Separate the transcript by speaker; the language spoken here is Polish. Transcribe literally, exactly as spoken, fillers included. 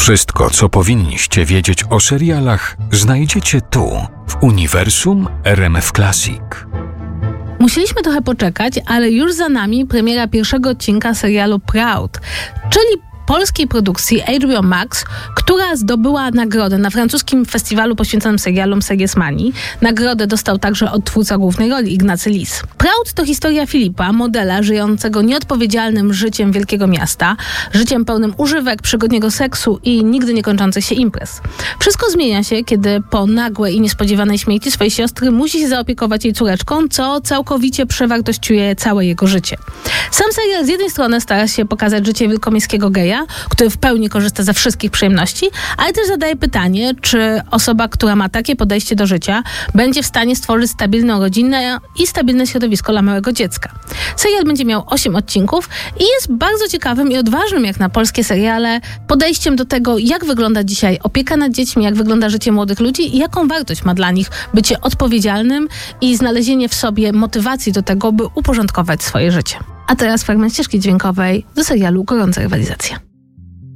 Speaker 1: Wszystko, co powinniście wiedzieć o serialach, znajdziecie tu, w Uniwersum R M F Classic.
Speaker 2: Musieliśmy trochę poczekać, ale już za nami premiera pierwszego odcinka serialu Proud, czyli polskiej produkcji H B O Max, która zdobyła nagrodę na francuskim festiwalu poświęconym serialom Series Manii. Nagrodę dostał także od twórca głównej roli, Ignacy Lis. Proud to historia Filipa, modela żyjącego nieodpowiedzialnym życiem wielkiego miasta, życiem pełnym używek, przygodniego seksu i nigdy nie kończących się imprez. Wszystko zmienia się, kiedy po nagłej i niespodziewanej śmierci swojej siostry musi się zaopiekować jej córeczką, co całkowicie przewartościuje całe jego życie. Sam serial z jednej strony stara się pokazać życie wielkomiejskiego geja, który w pełni korzysta ze wszystkich przyjemności, ale też zadaje pytanie, czy osoba, która ma takie podejście do życia, będzie w stanie stworzyć stabilną rodzinę i stabilne środowisko dla małego dziecka. Serial będzie miał osiem odcinków i jest bardzo ciekawym i odważnym, jak na polskie seriale, podejściem do tego, jak wygląda dzisiaj opieka nad dziećmi, jak wygląda życie młodych ludzi i jaką wartość ma dla nich bycie odpowiedzialnym i znalezienie w sobie motywacji do tego, by uporządkować swoje życie. A teraz fragment ścieżki dźwiękowej do serialu Gorąca rywalizacja.